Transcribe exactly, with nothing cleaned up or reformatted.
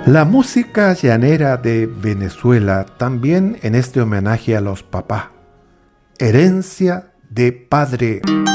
La música llanera de Venezuela también en este homenaje a los papás, herencia de padre.